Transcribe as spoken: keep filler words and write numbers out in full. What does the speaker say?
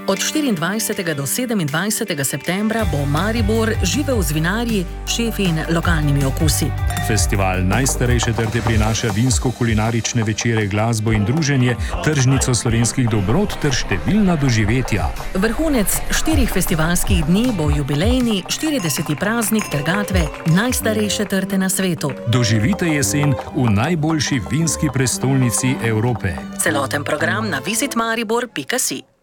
Od štiriindvajsetega do sedemindvajsetega septembra bo Maribor živel z vinarji, šefi in lokalnimi okusi. Festival najstarejše trte prinaša vinsko-kulinarične večere, glasbo in druženje, tržnico slovenskih dobrot ter številna doživetja. Vrhunec štirih festivalskih dni bo jubilejni štirideseti praznik trgatve najstarejše trte na svetu. Doživite jesen v najboljši vinski prestolnici Evrope. Celoten program na visit maribor pika si.